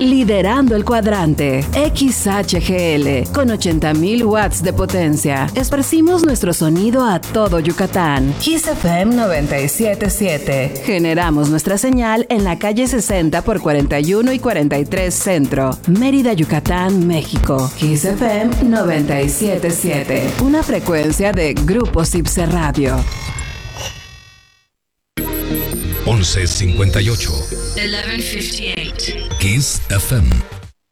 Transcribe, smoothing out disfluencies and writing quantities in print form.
liderando el cuadrante. XHGL, con 80,000 watts de potencia. Esparcimos nuestro sonido a todo Yucatán. Kiss FM 97.7. Generamos nuestra señal en la calle 60 por 41 y 43 Centro, Mérida, Yucatán, México. Kiss FM 97.7. Una frecuencia de Grupo Cipse Radio. 11:58. 11:58. Kiss FM.